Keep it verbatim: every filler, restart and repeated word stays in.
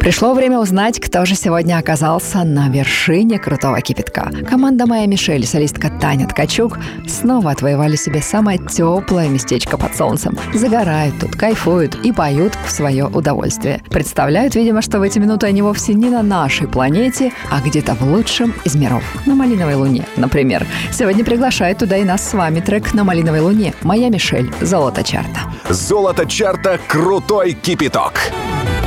Пришло время узнать, кто же сегодня оказался на вершине крутого кипятка. Команда «Моя Мишель» и солистка Таня Ткачук снова отвоевали себе самое теплое местечко под солнцем. Загорают тут, кайфуют и поют в свое удовольствие. Представляют, видимо, что в эти минуты они вовсе не на нашей планете, а где-то в лучшем из миров. На Малиновой Луне, например. Сегодня приглашает туда и нас с вами трек «На Малиновой Луне». «Моя Мишель». Золото чарта. Золото чарта «Крутой кипяток».